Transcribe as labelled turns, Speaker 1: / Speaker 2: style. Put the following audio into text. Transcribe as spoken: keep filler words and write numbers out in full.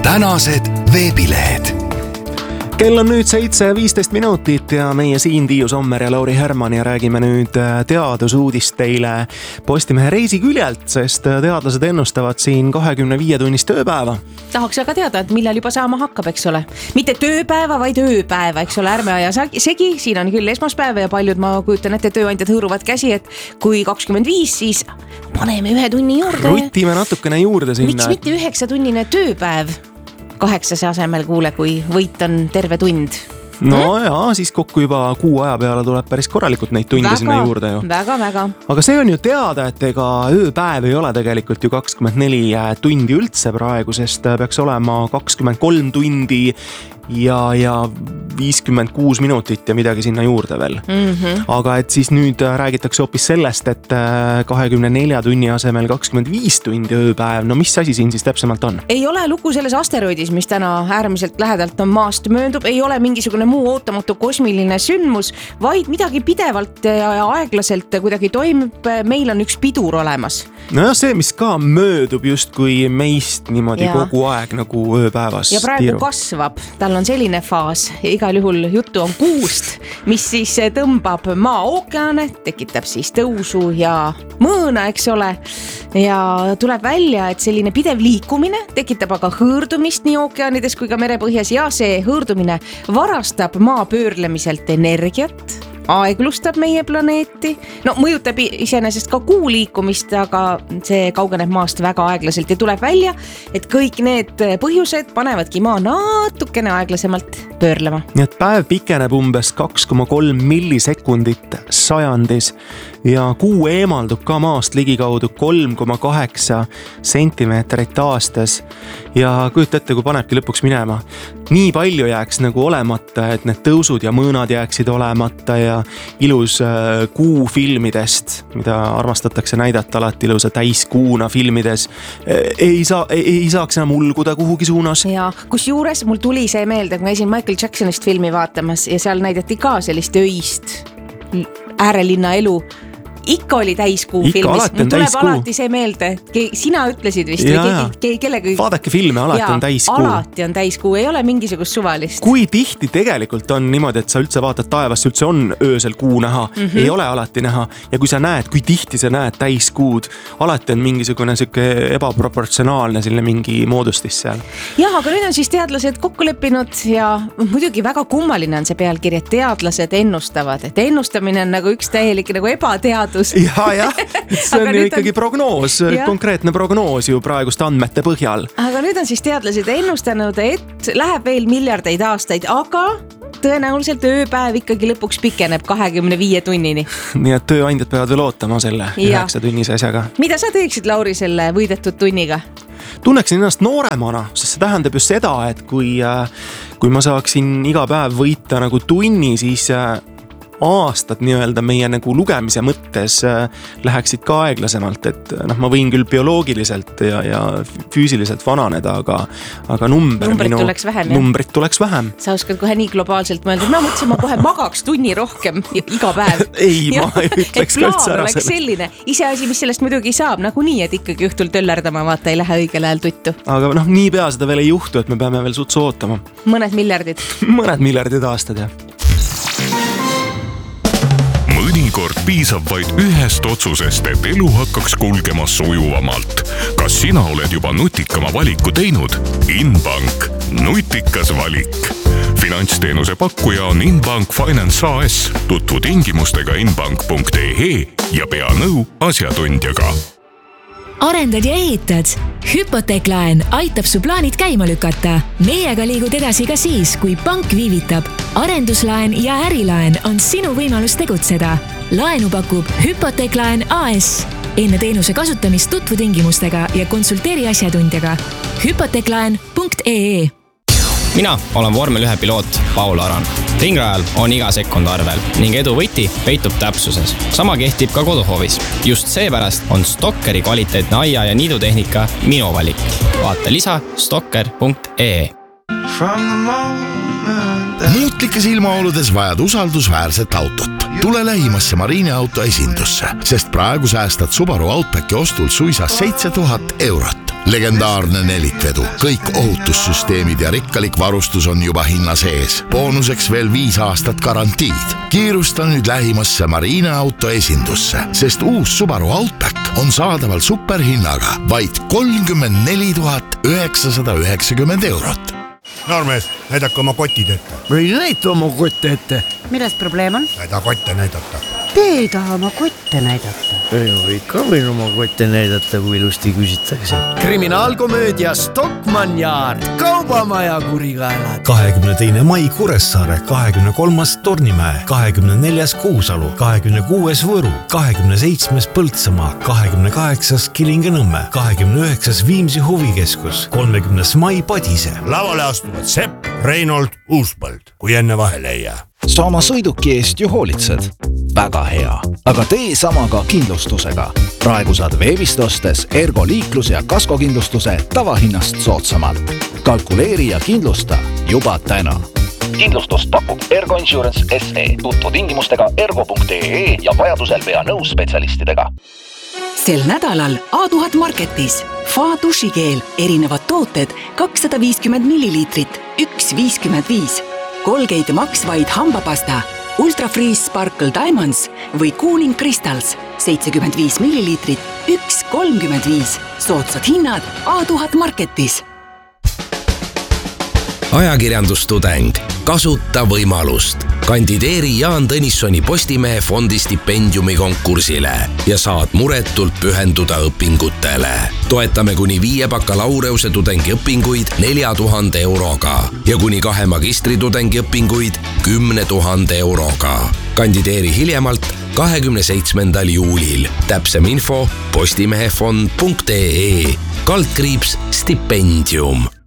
Speaker 1: tänased veebilehed. Kell on nüüd seitse ja viisteist minutit ja meie siin Tiiu Sommer ja Lauri Herman ja räägime nüüd teadusuudist teile Postimehe reisiküljelt, sest teadlased ennustavad siin kahekümne viie tunnist tööpäeva.
Speaker 2: Tahaks aga teada, et millal juba saama hakkab, eks ole. Mitte tööpäeva, vaid ööpäeva, eks ole, ärme aja segi. Siin on küll esmaspäeva ja paljud, ma kujutan ette, tööandjad hõõruvad käsi, et kui kakskümmend viis, siis paneme ühe tunni juurde.
Speaker 1: Rutime natukene juurde sinna.
Speaker 2: Miks mitte üheksa tunnine tööpäev? Kaheksase asemel kuule, kui võit on terve tund.
Speaker 1: No hmm? jaa, siis kokku juba kuu aja peale tuleb päris korralikult neid tunde väga, sinna juurde ju.
Speaker 2: Väga, väga.
Speaker 1: Aga see on ju teada, et ega ööpäev ei ole tegelikult ju kakskümmend neli tundi üldse praegu, sest peaks olema kakskümmend kolm tundi ja, ja viiskümmend kuus minutit ja midagi sinna juurde veel. Mm-hmm. Aga et siis nüüd räägitakse hoopis sellest, et kahekümne nelja tunni asemel kakskümmend viis tundi ööpäev. No mis asi siin siis täpsemalt on?
Speaker 2: Ei ole lugu selles asteroidis, mis täna äärmiselt lähedalt on maast mööndub. Ei ole mingisugune muu ootamatu kosmiline sündmus, vaid midagi pidevalt ja aeglaselt kuidagi toimub. Meil on üks pidur olemas.
Speaker 1: No ja see, mis ka möödub just kui meist niimoodi ja. Kogu aeg nagu ööpäevas.
Speaker 2: Ja praegu tiiru. Kasvab. Tal on selline faas. Igal juhul juttu on kuust, mis siis tõmbab maa ookeane, tekitab siis tõusu ja mõõna, eks ole. Ja tuleb välja, et selline pidev liikumine tekitab aga hõõrdumist nii ookeanides kui ka merepõhjas ja see hõõrdumine varastab maa pöörlemiselt energiat, aeglustab meie planeeti. No mõjutab iseenesest ka kuu liikumist, aga see kaugeneb maast väga aeglaselt ja tuleb välja, et kõik need põhjused panevadki maa natukene aeglasemalt pöörlema.
Speaker 1: Nii et päev pikeneb umbes kaks koma kolm millisekundit sajandis ja kuu eemaldub ka maast ligikaudu kolm koma kaheksa sentimeetrit aastas ja kujuta ette, kui panebki lõpuks minema. Nii palju jääks nagu olemata, et need tõusud ja mõõnad jääksid olemata ja ilus kuu filmidest, mida armastatakse näidata alati ilusa täiskuuna filmides, ei, saa, ei, ei saaks enam ulguda kuhugi suunas.
Speaker 2: Ja kus juures mul tuli see meelde, kui ma käisin Michael Jacksonist filmi vaatamas ja seal näidati ka sellist öist äärelinna elu. Ikka oli täiskuu
Speaker 1: Ikka
Speaker 2: filmis.
Speaker 1: Alati
Speaker 2: Mul tuleb
Speaker 1: täiskuu.
Speaker 2: Alati see meelde. Sina ütlesid vist
Speaker 1: ja,
Speaker 2: või ke, kellega...
Speaker 1: Vaadake filme, alati
Speaker 2: ja,
Speaker 1: on täiskuu.
Speaker 2: Alati on täiskuu, ei ole mingisugust suvalist.
Speaker 1: Kui tihti tegelikult on niimoodi, et sa üldse vaatad taevasse, üldse on öösel kuu näha, mm-hmm. ei ole alati näha. Ja kui sa näed, kui tihti sa näed täiskuud, alati on mingisugune süke ebaproportsionaalne selline mingi moodustis seal.
Speaker 2: Jah, aga nüüd on siis teadlased kokku leppinud ja muidugi väga kummaline on see pealkiri, et teadlased ennustavad. Et ennustamine on nagu üks täielik nagu ebateadus.
Speaker 1: Ja, ja. See on ju ikkagi on... prognoos, ja. Konkreetne prognoos ju praegust andmete põhjal.
Speaker 2: Aga nüüd on siis teadlased ennustanud, et läheb veel miljardeid aastaid, aga tõenäoliselt ööpäev ikkagi lõpuks pikeneb kahekümne viie tunnini.
Speaker 1: Nii et tööandjad peavad veel ootama selle üheksa tunnise asjaga.
Speaker 2: Mida sa teeksid, Lauri, selle võidetud tunniga?
Speaker 1: Tunneksin ennast nooremana, sest see tähendab just seda, et kui, kui ma saaksin iga päev võita nagu tunni, siis aastad nii-öelda meie nagu lugemise mõttes läheksid ka aeglasemalt, et noh, ma võin küll bioloogiliselt ja, ja füüsiliselt vananeda, aga, aga number
Speaker 2: numbrit
Speaker 1: minu,
Speaker 2: tuleks vähem,
Speaker 1: numbrit tuleks vähem.
Speaker 2: Sa oskad kohe nii globaalselt mõelda, ma mõtlesin, ma kohe magaks tunni rohkem iga päev.
Speaker 1: Ei, ma ei ütleks ka üldse ära
Speaker 2: selle. Selline. Ise asi, mis sellest muidugi saab, nagu nii, et ikkagi õhtul töllerdama vaata, ei lähe õigel ajal tuttu.
Speaker 1: Aga noh, nii pea seda veel ei juhtu, et me peame veel sutsu ootama.
Speaker 2: Mõned miljardid.
Speaker 1: Mõned miljardid aastad, jah.
Speaker 3: Mõnikord piisab vaid ühest otsusest, et elu hakkaks kulgema sujuvamalt. Kas sina oled juba nutikama valiku teinud? Inbank. Nutikas valik. Finantsteenuse pakkuja on Inbank Finance A S. Tutvu tingimustega inbank punkt e e ja pea nõu asjatundjaga.
Speaker 4: Arendad ja ehitad? Hüpoteeklaen aitab su plaanid käima lükata. Meiega liigud edasi ka siis, kui pank viivitab. Arenduslaen ja ärilaen on sinu võimalus tegutseda. Laenu pakub Hüpoteeklaen A S. Enne teenuse kasutamist tutvu tingimustega ja konsulteeri asjatundjaga. hüpoteeklaen punkt e e
Speaker 5: Mina olen vormel ühe piloot Paul Aran. Ringrajal on iga sekund arvel ning edu võti peitub täpsuses. Sama kehtib ka koduhoovis. Just seepärast on Stokkeri kvaliteetne aia- ja niidutehnika minu valik. Vaata lisa stokker punkt e e
Speaker 6: Muutlikes ilmaoludes vajad usaldusväärset autot. Tule lähimasse Marine auto esindusse, sest praegu säästad Subaru Outbacki ostul suisa seitse tuhat eurot. legendaarne nelikvedu, kõik ohutussüsteemid ja rikkalik varustus on juba hinna sees. Boonuseks veel viis aastat garantiid. Kiirusta nüüd lähimasse Marine auto esindusse, sest uus Subaru Outback on saadaval superhinnaga vaid kolmkümmend neli tuhat üheksasada üheksakümmend eurot.
Speaker 7: Noormees, näidake oma kotid ette.
Speaker 8: Või näita oma kotte ette.
Speaker 9: Milles probleem on?
Speaker 7: Näida kotte näidata.
Speaker 9: Te ei taha oma kotte näidata.
Speaker 8: Ei, ikka võin oma kotte näidata, kui ilusti küsitakse. Kriminaalkomöödia Stockmann Yard, kaubamaja kurikaelad.
Speaker 10: kahekümne teine mai Kuressaare, kahekümne kolmas Tornimäe, kahekümne neljas Kuusalu, kahekümne kuues Võru, kahekümne seitsmes Põltsamaa, kahekümne kaheksas Kilinga-Nõmme, kahekümne üheksas Viimsi huvikeskus, kolmekümnes mai Padise.
Speaker 7: Lavale astuvad Sepp, Reinold, Uuspõld, kui enne vahele ei jää.
Speaker 11: Sa oma sõiduki eest ju hoolitsed. Väga hea. Aga tee sama ka kindlustusega. Praegu saad veebist ostes Ergo liiklus- ja kaskokindlustuse tavahinnast soodsamalt. Kalkuleeri ja kindlusta juba täna.
Speaker 12: Kindlustust pakub Ergo Insurance S E. Tutvu tingimustega ergo punkt ee ja vajadusel pea nõus spetsialistidega.
Speaker 13: Sel nädalal A tuhat Marketis Fa dušikeel, erinevad tooted kakssada viiskümmend milliliitrit, üks viiskümmend viis. Colgate Max White hambapasta, Ultra Freeze Sparkle Diamonds või Cooling Crystals seitsekümmend viis milliliitrit, üks kolmkümmend viis. Soodsad hinnad A tuhat Marketis.
Speaker 14: Ajakirjandustudeng, kasuta võimalust. Kandideeri Jaan Tõnissoni Postimehe fondi stipendiumi konkursile ja saad muretult pühenduda õpingutele. Toetame kuni viie bakalaureuse tudengi õpinguid nelja tuhande euroga ja kuni kahe magistritudengi õpinguid kümne tuhande euroga. Kandideeri hiljemalt kahekümne seitsmendal juulil. Täpsem info postimehefond punkt ee, kaldkriips stipendium.